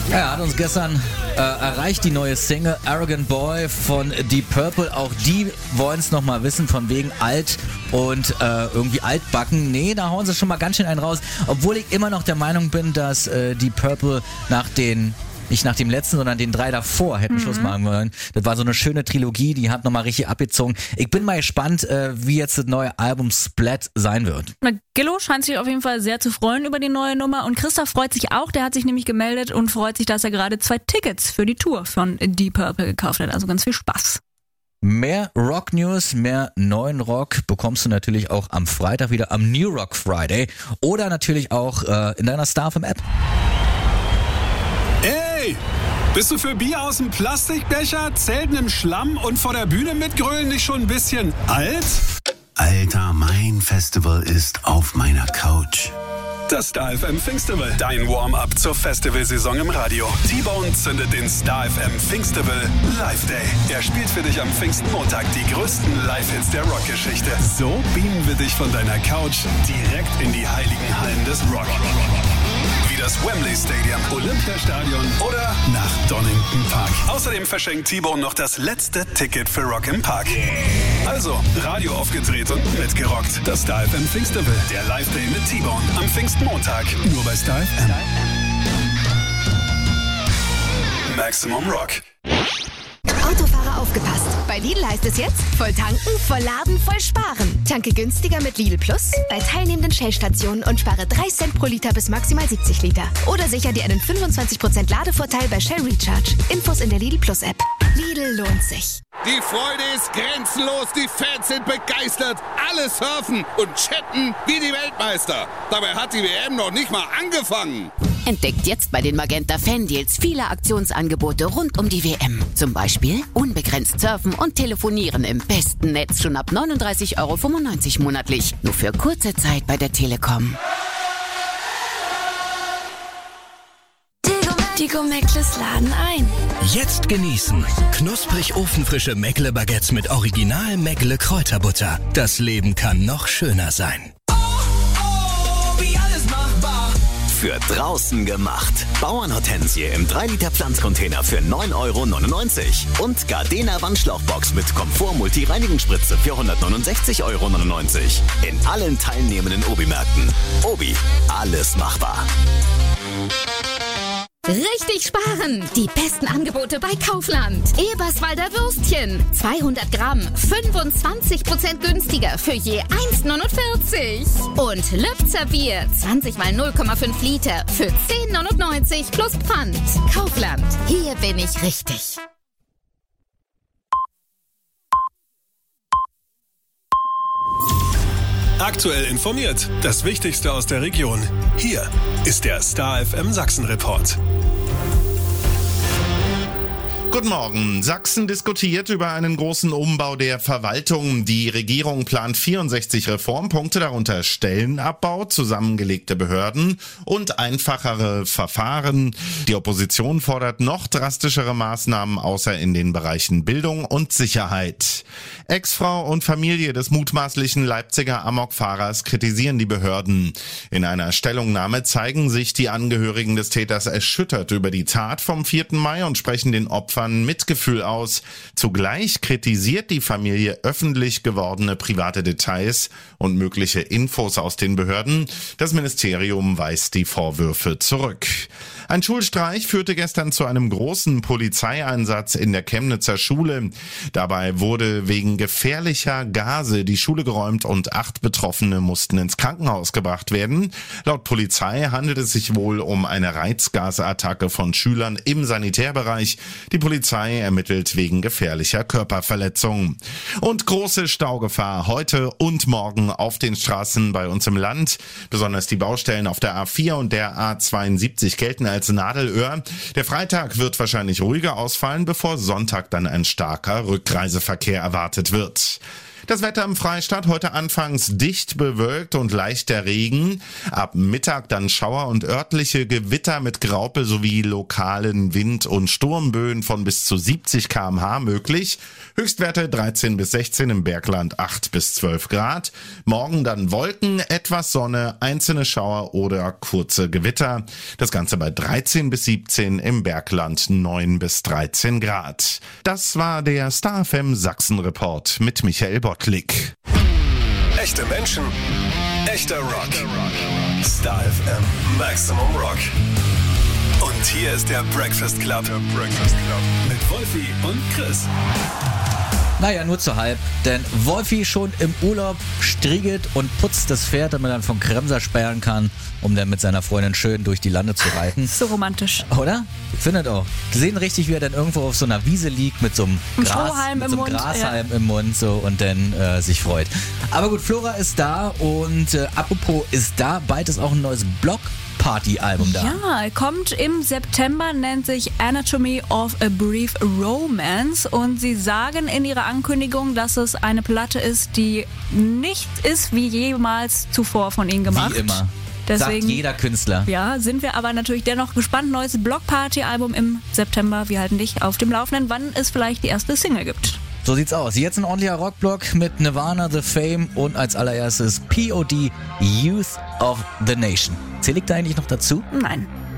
Ja, hat uns gestern erreicht die neue Single Arrogant Boy von Deep Purple. Auch die wollen es nochmal wissen, von wegen alt und irgendwie altbacken. Nee, da hauen sie schon mal ganz schön einen raus. Obwohl ich immer noch der Meinung bin, dass Deep Purple nicht nach dem letzten, sondern den 3 davor hätten Schluss machen wollen. Das war so eine schöne Trilogie, die hat nochmal richtig abgezogen. Ich bin mal gespannt, wie jetzt das neue Album Splat sein wird. Gillo scheint sich auf jeden Fall sehr zu freuen über die neue Nummer und Christoph freut sich auch, der hat sich nämlich gemeldet und freut sich, dass er gerade 2 Tickets für die Tour von Deep Purple gekauft hat. Also ganz viel Spaß. Mehr Rock-News, mehr neuen Rock bekommst du natürlich auch am Freitag wieder am New Rock Friday oder natürlich auch in deiner Star FM App. Hey, bist du für Bier aus dem Plastikbecher, Zelten im Schlamm und vor der Bühne mitgrölen nicht schon ein bisschen alt? Alter, mein Festival ist auf meiner Couch. Das Star FM Pfingstival, dein Warm-up zur Festivalsaison im Radio. T-Bone zündet den Star FM Pfingstival Live Day. Er spielt für dich am Pfingstmontag die größten Live-Hits der Rockgeschichte. So beamen wir dich von deiner Couch direkt in die heiligen Hallen des Rock. Wie das Wembley Stadium, Olympiastadion oder nach Donington Park. Außerdem verschenkt T-Bone noch das letzte Ticket für Rock im Park. Also, Radio aufgedreht und mitgerockt. Das Star FM Pfingstival, der Live-Day mit T-Bone am Pfingstmontag. Nur bei Star FM. Maximum Rock. Autofahrer aufgepasst. Bei Lidl heißt es jetzt, voll tanken, voll laden, voll sparen. Tanke günstiger mit Lidl Plus bei teilnehmenden Shell-Stationen und spare 3 Cent pro Liter bis maximal 70 Liter. Oder sicher dir einen 25% Ladevorteil bei Shell Recharge. Infos in der Lidl Plus App. Lidl lohnt sich. Die Freude ist grenzenlos, die Fans sind begeistert, alle surfen und chatten wie die Weltmeister. Dabei hat die WM noch nicht mal angefangen. Entdeckt jetzt bei den Magenta Fan-Deals viele Aktionsangebote rund um die WM. Zum Beispiel unbegrenzt surfen und telefonieren im besten Netz schon ab 39,95 € monatlich. Nur für kurze Zeit bei der Telekom. Tigo Meckles laden ein. Jetzt genießen. Knusprig ofenfrische Meckle-Baguettes mit Original Meckle Kräuterbutter. Das Leben kann noch schöner sein. Wie alles machbar. Für draußen gemacht. Bauernhortensie im 3-Liter Pflanzcontainer für 9,99 € und Gardena Wandschlauchbox mit Komfort-Multi-Reinigungsspritze für 169,99 € in allen teilnehmenden Obi-Märkten. Obi, alles machbar. Richtig sparen! Die besten Angebote bei Kaufland. Eberswalder Würstchen. 200 Gramm, 25% günstiger für je 1,49 €. Und Lübzer Bier, 20 mal 0,5 Liter für 10,99 € plus Pfand. Kaufland, hier bin ich richtig. Aktuell informiert. Das Wichtigste aus der Region. Hier ist der Star FM Sachsen Report. Guten Morgen. Sachsen diskutiert über einen großen Umbau der Verwaltung. Die Regierung plant 64 Reformpunkte, darunter Stellenabbau, zusammengelegte Behörden und einfachere Verfahren. Die Opposition fordert noch drastischere Maßnahmen, außer in den Bereichen Bildung und Sicherheit. Ex-Frau und Familie des mutmaßlichen Leipziger Amokfahrers kritisieren die Behörden. In einer Stellungnahme zeigen sich die Angehörigen des Täters erschüttert über die Tat vom 4. Mai und sprechen den Opfern Mitgefühl aus. Zugleich kritisiert die Familie öffentlich gewordene private Details und mögliche Infos aus den Behörden. Das Ministerium weist die Vorwürfe zurück. Ein Schulstreich führte gestern zu einem großen Polizeieinsatz in der Chemnitzer Schule. Dabei wurde wegen gefährlicher Gase die Schule geräumt und 8 Betroffene mussten ins Krankenhaus gebracht werden. Laut Polizei handelt es sich wohl um eine Reizgasattacke von Schülern im Sanitärbereich. Die Polizei ermittelt wegen gefährlicher Körperverletzung. Und große Staugefahr heute und morgen auf den Straßen bei uns im Land. Besonders die Baustellen auf der A4 und der A72 gelten als Nadelöhr. Der Freitag wird wahrscheinlich ruhiger ausfallen, bevor Sonntag dann ein starker Rückreiseverkehr erwartet wird. Das Wetter im Freistaat heute anfangs dicht bewölkt und leichter Regen. Ab Mittag dann Schauer und örtliche Gewitter mit Graupel sowie lokalen Wind- und Sturmböen von bis zu 70 km/h möglich. Höchstwerte 13 bis 16, im Bergland 8 bis 12 Grad. Morgen dann Wolken, etwas Sonne, einzelne Schauer oder kurze Gewitter. Das Ganze bei 13 bis 17, im Bergland 9 bis 13 Grad. Das war der Star FM Sachsen-Report mit Michael Bottlick. Echte Menschen, echter Rock. Star FM Maximum Rock. Und hier ist der Breakfast Club. Mit Wolfi und Chris. Naja, nur zu halb, denn Wolfi schon im Urlaub striegelt und putzt das Pferd, damit er dann vom Kremser sperren kann, um dann mit seiner Freundin schön durch die Lande zu reiten. So romantisch. Oder? Ich finde das auch. Sehen richtig, wie er dann irgendwo auf so einer Wiese liegt mit so einem Grashalm im Mund so, und dann sich freut. Aber gut, Flora ist da und apropos ist da, bald ist auch ein neues Block-Party-Album da. Ja, kommt im September, nennt sich Anatomy of a Brief Romance und sie sagen in ihrer Ankündigung, dass es eine Platte ist, die nicht ist wie jemals zuvor von ihnen gemacht. Wie immer. Deswegen, sagt jeder Künstler. Ja, sind wir aber natürlich dennoch gespannt. Neues Block-Party-Album im September. Wir halten dich auf dem Laufenden, wann es vielleicht die erste Single gibt. So sieht's aus. Jetzt ein ordentlicher Rockblock mit Nirvana, The Fame und als allererstes POD, Youth of the Nation. Zähle ich da eigentlich noch dazu? Nein.